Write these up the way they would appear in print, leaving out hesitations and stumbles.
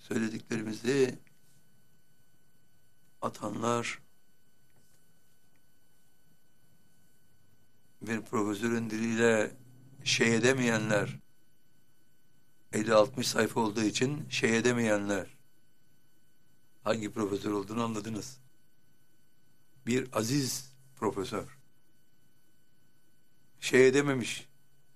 söylediklerimizi atanlar, bir profesörün diliyle şey edemeyenler, 50-60 sayfa olduğu için şey edemeyenler, hangi profesör olduğunu anladınız. Bir aziz profesör. Şey edememiş.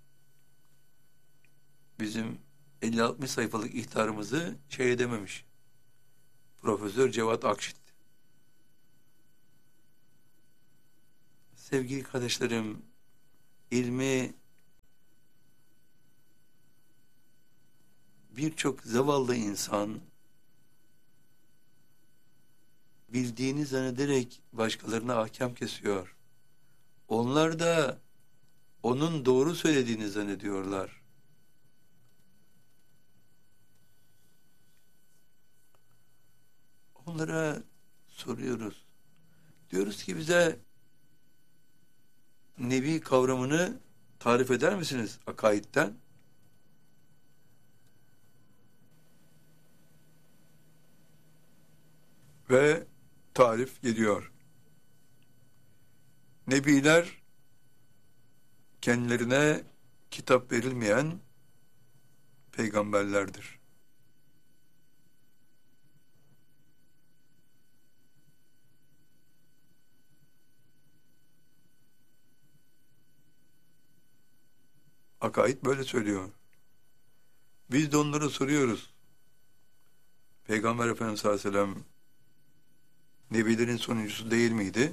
Bizim 50-60 sayfalık ihtarımızı şey edememiş. Profesör Cevat Akşit. Sevgili kardeşlerim, ilmi birçok zavallı insan bildiğini zannederek başkalarına ahkam kesiyor. Onlar da onun doğru söylediğini zannediyorlar. Onlara soruyoruz. Diyoruz ki bize nebi kavramını tarif eder misiniz akaidden? Ve tarif geliyor. Nebiler kendilerine kitap verilmeyen peygamberlerdir. Akaid böyle söylüyor. Biz de onlara soruyoruz. Peygamber Efendimiz sallallahu aleyhi ve sellem nebilerin sonuncusu değil miydi?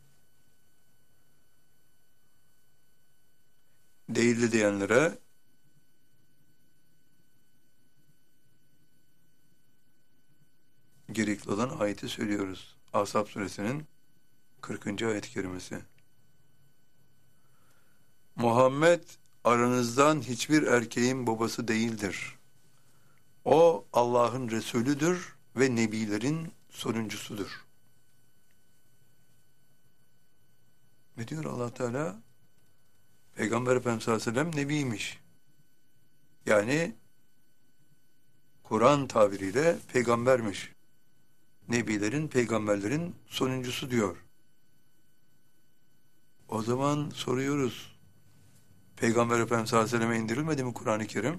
Değildi diyenlere gerekli olan ayeti söylüyoruz. Ashab suresinin 40. ayet-i kerimesi. Muhammed aranızdan hiçbir erkeğin babası değildir. O Allah'ın Resulüdür ve nebilerin sonuncusudur. Ne diyor Allah Teala? Peygamber Efendimiz sallallahu aleyhi ve sellem nebiymiş. Yani Kur'an tabiriyle peygambermiş. Nebilerin, peygamberlerin sonuncusu diyor. O zaman soruyoruz. Peygamber Efendimiz sallallahu aleyhi ve selleme indirilmedi mi Kur'an-ı Kerim?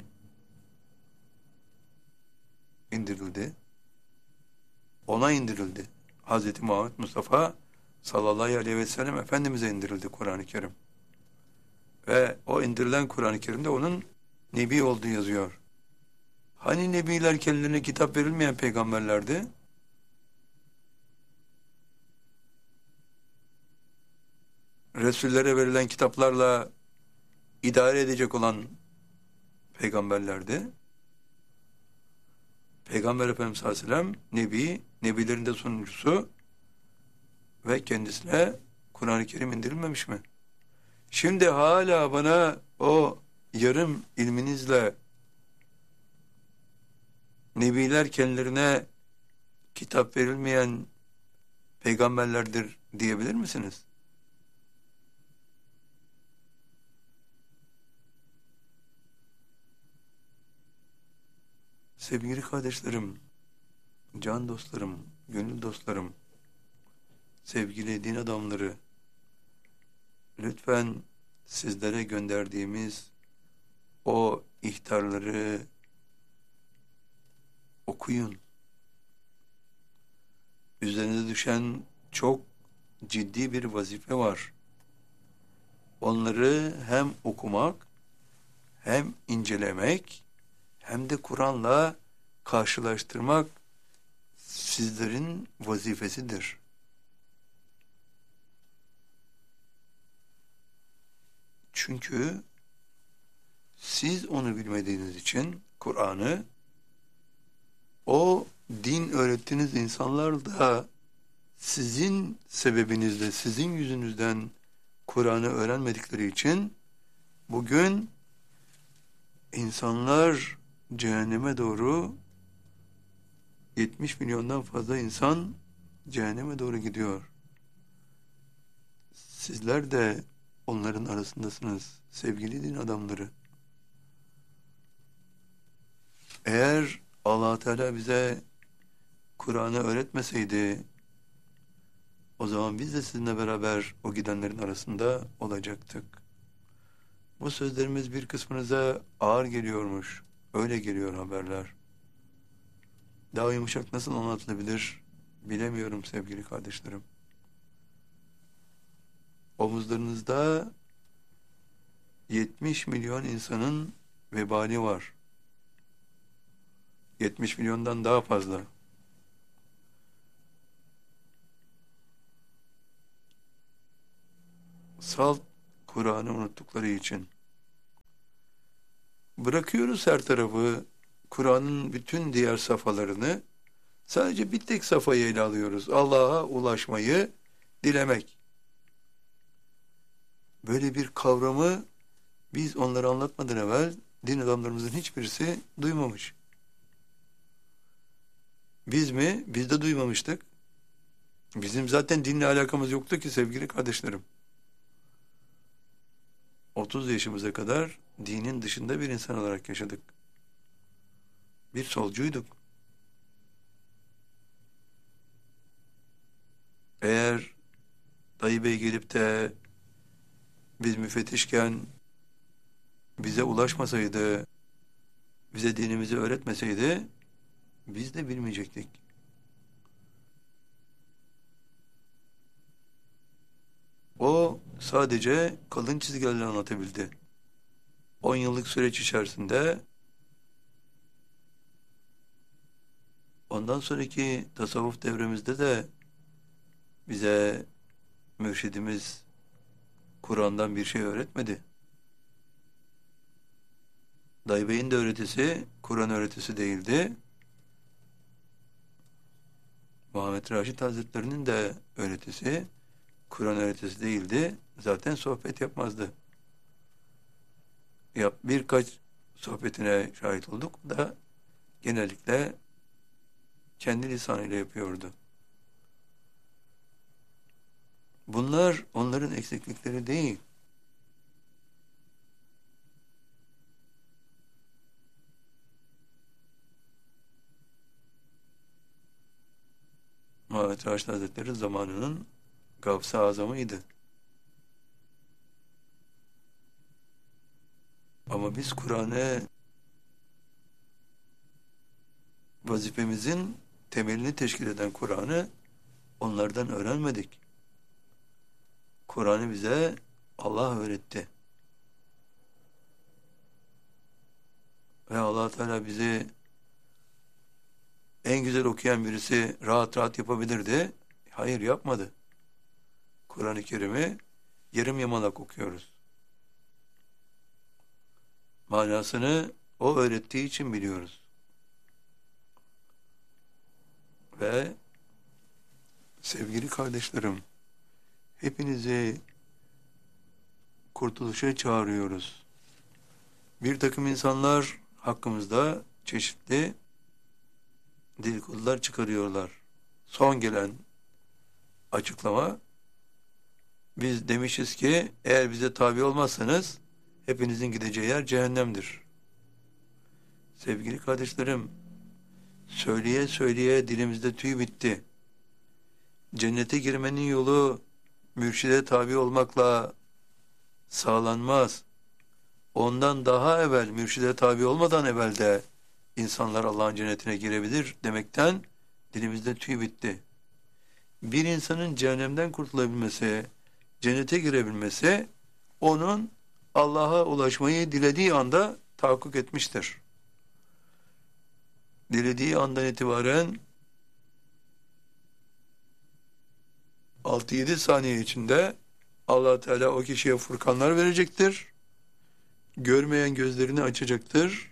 İndirildi. Ona indirildi. Hz. Muhammed Mustafa sallallahu aleyhi ve sellem Efendimiz'e indirildi Kur'an-ı Kerim. Ve o indirilen Kur'an-ı Kerim'de onun nebi olduğu yazıyor. Hani nebiler kendilerine kitap verilmeyen peygamberlerdi? Resullere verilen kitaplarla idare edecek olan peygamberlerdi. Peygamber Efendimiz sallallahu aleyhi ve sellem nebi, nebilerin de sonuncusu ve kendisine Kur'an-ı Kerim indirilmemiş mi? Şimdi hala bana o yarım ilminizle nebiler kendilerine kitap verilmeyen peygamberlerdir diyebilir misiniz? Sevgili kardeşlerim, can dostlarım, gönül dostlarım, sevgili din adamları, lütfen sizlere gönderdiğimiz o ihtarları okuyun. Üzerinize düşen çok ciddi bir vazife var. Onları hem okumak, hem incelemek, hem de Kur'an'la karşılaştırmak sizlerin vazifesidir. Çünkü siz onu bilmediğiniz için Kur'an'ı, o din öğrettiğiniz insanlar da sizin sebebinizle, sizin yüzünüzden Kur'an'ı öğrenmedikleri için bugün insanlar cehenneme doğru 70 milyondan fazla insan cehenneme doğru gidiyor. Sizler de onların arasındasınız sevgili din adamları. Eğer Allah Teala bize Kur'an'ı öğretmeseydi, o zaman biz de sizinle beraber o gidenlerin arasında olacaktık. Bu sözlerimiz bir kısmınıza ağır geliyormuş. Öyle geliyor haberler. Daha yumuşak nasıl anlatılabilir bilemiyorum sevgili kardeşlerim. Omuzlarınızda 70 milyon insanın vebali var. 70 milyondan daha fazla. Salt Kur'an'ı unuttukları için. Bırakıyoruz her tarafı, Kur'an'ın bütün diğer safhalarını, sadece bir tek safhayı ele alıyoruz. Allah'a ulaşmayı dilemek. Böyle bir kavramı biz onları anlatmadan evvel din adamlarımızın hiçbirisi duymamış. Biz mi? Biz de duymamıştık. Bizim zaten dinle alakamız yoktu ki sevgili kardeşlerim. 30 yaşımıza kadar dinin dışında bir insan olarak yaşadık. Bir solcuyduk. Eğer dayı bey gelip de biz müfettişken bize ulaşmasaydı, bize dinimizi öğretmeseydi, biz de bilmeyecektik. O sadece kalın çizgilerle anlatabildi. 10 yıllık süreç içerisinde ondan sonraki tasavvuf devremizde de bize mürşidimiz Kur'an'dan bir şey öğretmedi. Dayı Bey'in de öğretisi Kur'an öğretisi değildi. Muhammed Raşid Hazretleri'nin de öğretisi Kur'an öğretisi değildi. Zaten sohbet yapmazdı. Birkaç sohbetine şahit olduk da genellikle kendi lisanıyla yapıyordu. Bunlar onların eksiklikleri değil. Muhammed Raşid Hazretleri zamanının Gavs-ı Azam'ıydı. Ama biz Kur'an'ı vazifemizin temelini teşkil eden Kur'an'ı onlardan öğrenmedik. Kur'an'ı bize Allah öğretti. Ve Allah Teala bizi en güzel okuyan birisi rahat rahat yapabilirdi. Hayır, yapmadı. Kur'an-ı Kerim'i yarım yamalak okuyoruz. Manasını o öğrettiği için biliyoruz. Ve sevgili kardeşlerim, hepinizi kurtuluşa çağırıyoruz. Bir takım insanlar hakkımızda çeşitli dedikodular çıkarıyorlar. Son gelen açıklama, biz demişiz ki eğer bize tabi olmazsanız hepinizin gideceği yer cehennemdir. Sevgili kardeşlerim, söyleye söyleye dilimizde tüy bitti. Cennete girmenin yolu mürşide tabi olmakla sağlanmaz. Ondan daha evvel, mürşide tabi olmadan evvel de insanlar Allah'ın cennetine girebilir demekten dilimizde tüy bitti. Bir insanın cehennemden kurtulabilmesi, cennete girebilmesi, onun Allah'a ulaşmayı dilediği anda tahakkuk etmiştir. Dilediği andan itibaren 6-7 saniye içinde Allah Teala o kişiye furkanlar verecektir. Görmeyen gözlerini açacaktır.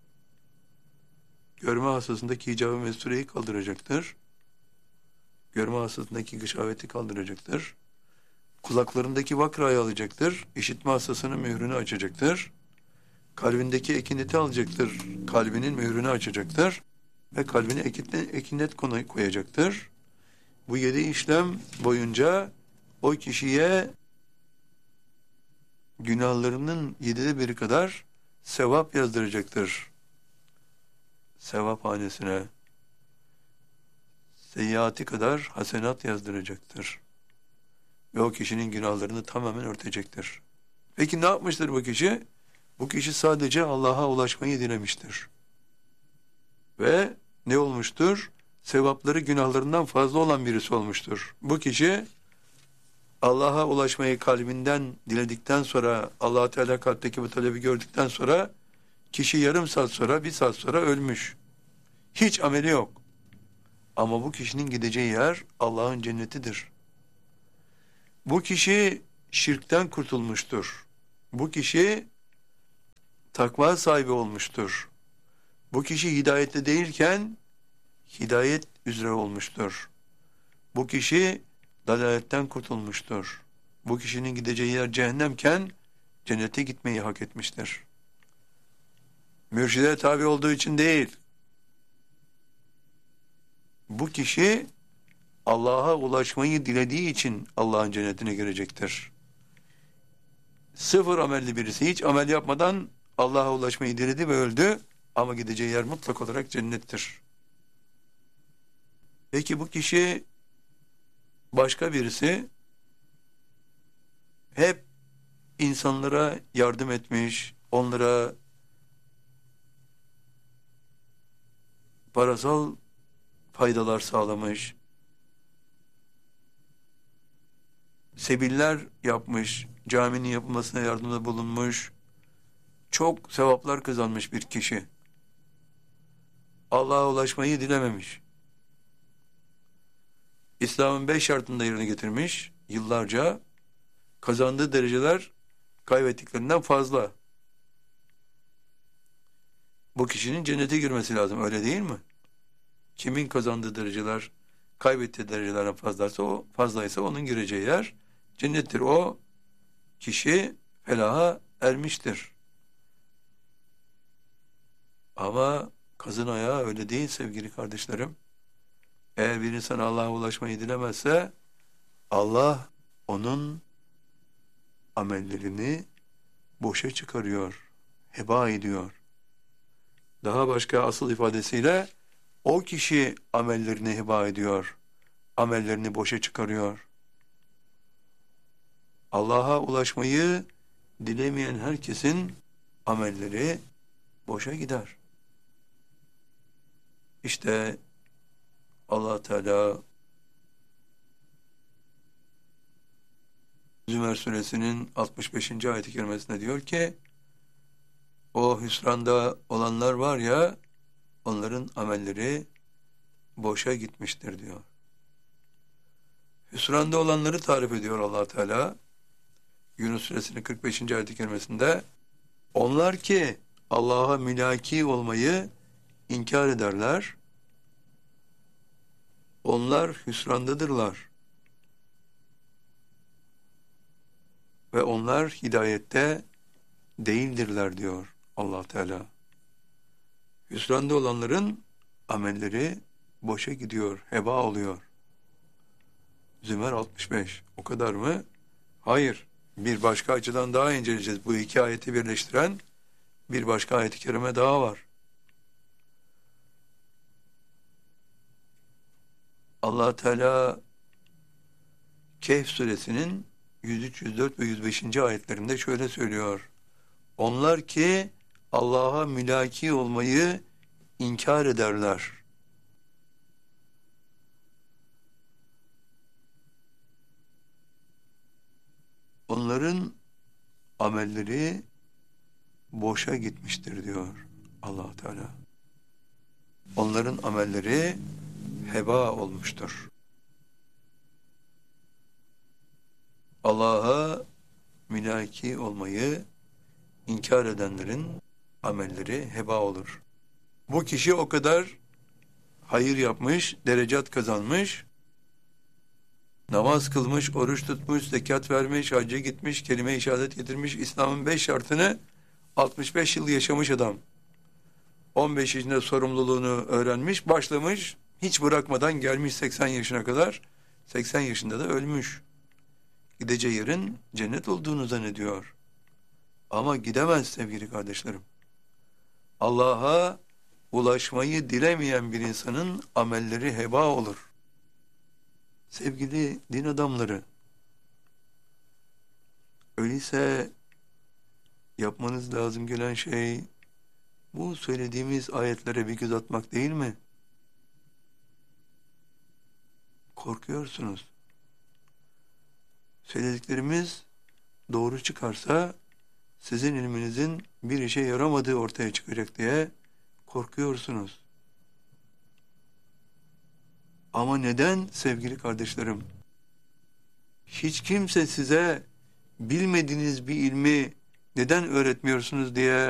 Görme hastasındaki hicab-ı mestureyi kaldıracaktır. Görme hastasındaki gışaveti kaldıracaktır. Kulaklarındaki vakrayı alacaktır. İşitme hastasının mührünü açacaktır. Kalbindeki ekineti alacaktır. Kalbinin mührünü açacaktır. Ve kalbine ekinet koyacaktır. Bu 7 işlem boyunca o kişiye günahlarının 7'de 1'i kadar sevap yazdıracaktır. sevaphanesine seyyiati kadar hasenat yazdıracaktır. Ve o kişinin günahlarını tamamen örtecektir. Peki ne yapmıştır bu kişi? Bu kişi sadece Allah'a ulaşmayı dilemiştir. Ve ne olmuştur? Sevapları günahlarından fazla olan birisi olmuştur. Bu kişi Allah'a ulaşmayı kalbinden diledikten sonra, Allah Teala kalpteki bu talebi gördükten sonra kişi yarım saat sonra, bir saat sonra ölmüş. Hiç ameli yok. Ama bu kişinin gideceği yer Allah'ın cennetidir. Bu kişi şirkten kurtulmuştur. Bu kişi takva sahibi olmuştur. Bu kişi hidayette değilken hidayet üzere olmuştur. Bu kişi dalaletten kurtulmuştur. Bu kişinin gideceği yer cehennemken cennete gitmeyi hak etmiştir. Mürşide tabi olduğu için değil. Bu kişi Allah'a ulaşmayı dilediği için Allah'ın cennetine girecektir. Sıfır amelli birisi hiç amel yapmadan Allah'a ulaşmayı diledi ve öldü ama gideceği yer mutlak olarak cennettir. Peki bu kişi başka birisi hep insanlara yardım etmiş, onlara parasal faydalar sağlamış, sebiller yapmış, caminin yapılmasına yardımda bulunmuş, çok sevaplar kazanmış bir kişi. Allah'a ulaşmayı dilememiş. İslam'ın 5 şartını da yerine getirmiş, yıllarca kazandığı dereceler kaybettiklerinden fazla. Bu kişinin cennete girmesi lazım, öyle değil mi? Kimin kazandığı dereceler kaybettiği derecelerden fazlaysa onun gireceği yer cennettir. O kişi felaha ermiştir. Ama kazın ayağı öyle değil sevgili kardeşlerim. Eğer bir insan Allah'a ulaşmayı dilemezse Allah onun amellerini boşa çıkarıyor, heba ediyor. Daha başka asıl ifadesiyle o kişi amellerini heba ediyor, amellerini boşa çıkarıyor. Allah'a ulaşmayı dilemeyen herkesin amelleri boşa gider. İşte Allah Teala Zümer suresinin 65. ayet-i kerimesinde diyor ki, o hüsranda olanlar var ya, onların amelleri boşa gitmiştir diyor. Hüsranda olanları tarif ediyor Allah Teala. Yunus suresinin 45. ayet-i kerimesinde, onlar ki Allah'a mülaki olmayı inkar ederler, onlar hüsrandadırlar. Ve onlar hidayette değildirler diyor Allah Teala. Hüsranda olanların amelleri boşa gidiyor, heba oluyor. Zümer 65. O kadar mı? Hayır. Bir başka açıdan daha inceleyeceğiz. Bu iki ayeti birleştiren bir başka ayet-i kerime daha var. Allah Teala Kehf suresinin 103, 104 ve 105. ayetlerinde şöyle söylüyor. Onlar ki Allah'a mülaki olmayı inkar ederler. Onların amelleri boşa gitmiştir diyor Allah Teala. Onların amelleri heba olmuştur. Allah'a mülaki olmayı inkar edenlerin amelleri heba olur. Bu kişi o kadar hayır yapmış, derecat kazanmış, namaz kılmış, oruç tutmuş, zekat vermiş, hacca gitmiş, kelime-i şehadet getirmiş, İslam'ın 5 şartını 65 yıl yaşamış adam. 15 yaşında sorumluluğunu öğrenmiş, başlamış, hiç bırakmadan gelmiş 80 yaşına kadar, 80 yaşında da ölmüş. Gideceği yerin cennet olduğunu zannediyor. Ama gidemez sevgili kardeşlerim. Allah'a ulaşmayı dilemeyen bir insanın amelleri heba olur. Sevgili din adamları, öyleyse yapmanız lazım gelen şey bu söylediğimiz ayetlere bir göz atmak değil mi? Korkuyorsunuz. Söylediklerimiz doğru çıkarsa sizin ilminizin bir işe yaramadığı ortaya çıkacak diye korkuyorsunuz. Ama neden sevgili kardeşlerim? Hiç kimse size bilmediğiniz bir ilmi neden öğretmiyorsunuz diye